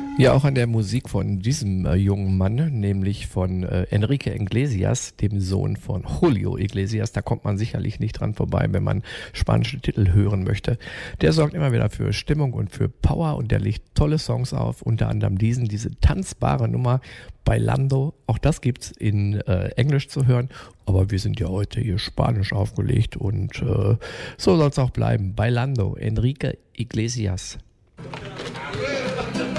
Ja, auch an der Musik von diesem jungen Mann, nämlich von Enrique Iglesias, dem Sohn von Julio Iglesias. Da kommt man sicherlich nicht dran vorbei, wenn man spanische Titel hören möchte. Der sorgt immer wieder für Stimmung und für Power und der legt tolle Songs auf, unter anderem diese tanzbare Nummer Bailando. Auch das gibt's in Englisch zu hören, aber wir sind ja heute hier Spanisch aufgelegt und so soll's auch bleiben. Bailando, Enrique Iglesias.